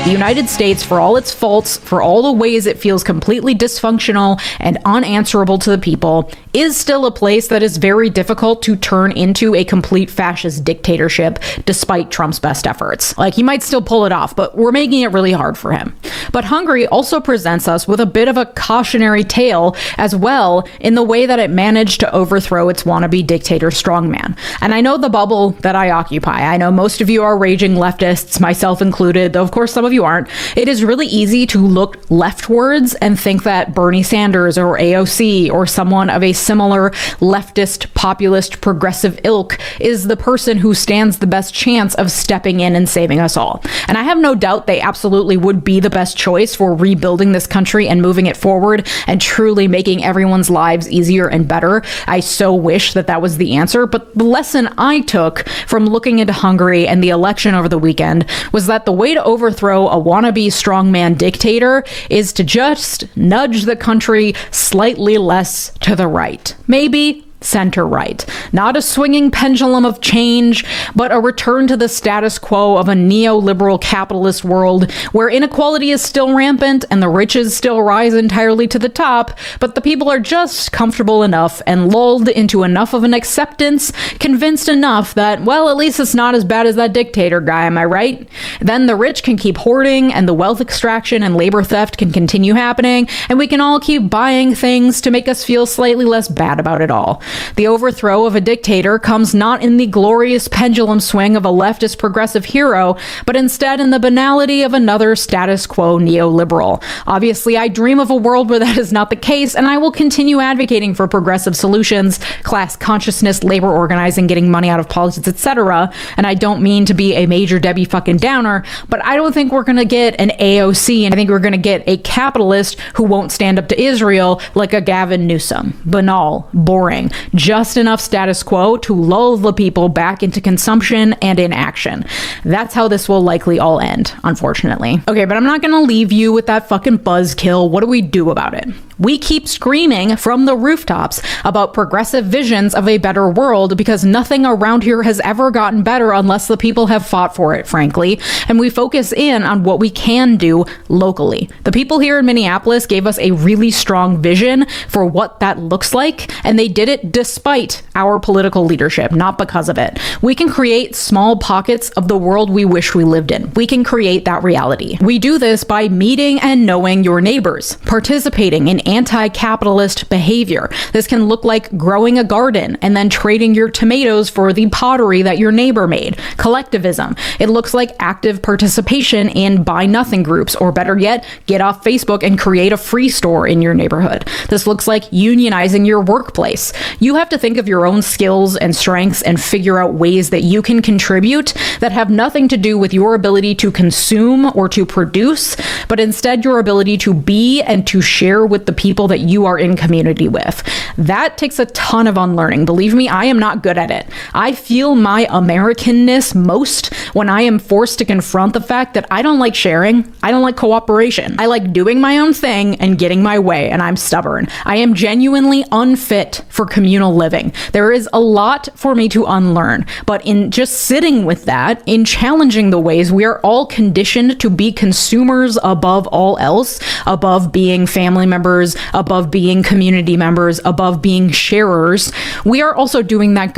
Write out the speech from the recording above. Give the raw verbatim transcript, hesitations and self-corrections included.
The United States, for all its faults, for all the ways it feels completely dysfunctional and unanswerable to the people, is still a place that is very difficult to turn into a complete fascist dictatorship despite Trump's best efforts. Like, he might still pull it off, but we're making it really hard for him. But Hungary also presents us with a bit of a cautionary tale as well in the way that it managed to overthrow its wannabe dictator strongman. And I know the bubble that I occupy. I know most of you are raging leftists, myself included, though of course some of you aren't. It is really easy to look leftwards and think that Bernie Sanders or A O C or someone of a similar leftist, populist, progressive ilk is the person who stands the best chance of stepping in and saving us all. And I have no doubt they absolutely would be the best choice for rebuilding this country and moving it forward and truly making everyone's lives easier and better. I so wish that that was the answer. But the lesson I took from looking into Hungary and the election over the weekend was that the way to overthrow a wannabe strongman dictator is to just nudge the country slightly less to the right. Maybe center right. Not a swinging pendulum of change, but a return to the status quo of a neoliberal capitalist world where inequality is still rampant and the riches still rise entirely to the top, but the people are just comfortable enough and lulled into enough of an acceptance, convinced enough that, well, at least it's not as bad as that dictator guy, am I right? Then the rich can keep hoarding and the wealth extraction and labor theft can continue happening, and we can all keep buying things to make us feel slightly less bad about it all. The overthrow of a dictator comes not in the glorious pendulum swing of a leftist progressive hero, but instead in the banality of another status quo neoliberal. Obviously, I dream of a world where that is not the case, and I will continue advocating for progressive solutions, class consciousness, labor organizing, getting money out of politics, et cetera. And I don't mean to be a major Debbie fucking Downer, but I don't think we're going to get an A O C, and I think we're going to get a capitalist who won't stand up to Israel like a Gavin Newsom. Banal, boring. Just enough status quo to lull the people back into consumption and inaction. That's how this will likely all end, unfortunately. Okay, but I'm not gonna leave you with that fucking buzzkill. What do we do about it? We keep screaming from the rooftops about progressive visions of a better world because nothing around here has ever gotten better unless the people have fought for it, frankly. And we focus in on what we can do locally. The people here in Minneapolis gave us a really strong vision for what that looks like, and they did it despite our political leadership, not because of it. We can create small pockets of the world we wish we lived in. We can create that reality. We do this by meeting and knowing your neighbors, participating in anti-capitalist behavior. This can look like growing a garden and then trading your tomatoes for the pottery that your neighbor made. Collectivism. It looks like active participation in buy nothing groups, or better yet, get off Facebook and create a free store in your neighborhood. This looks like unionizing your workplace. You have to think of your own skills and strengths and figure out ways that you can contribute that have nothing to do with your ability to consume or to produce, but instead your ability to be and to share with the people that you are in community with. That takes a ton of unlearning. Believe me, I am not good at it. I feel my Americanness most when I am forced to confront the fact that I don't like sharing. I don't like cooperation. I like doing my own thing and getting my way, and I'm stubborn. I am genuinely unfit for communal living. There is a lot for me to unlearn, but in just sitting with that, in challenging the ways we are all conditioned to be consumers above all else, above being family members, above being community members, above being sharers, we are also doing that